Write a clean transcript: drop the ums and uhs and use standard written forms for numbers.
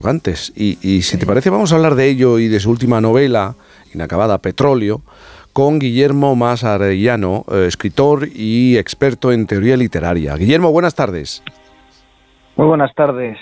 antes. Y si te parece, vamos a hablar de ello y de su última novela, inacabada, Petróleo, con Guillermo Mas Arellano, escritor y experto en teoría literaria. Guillermo, buenas tardes. Muy buenas tardes.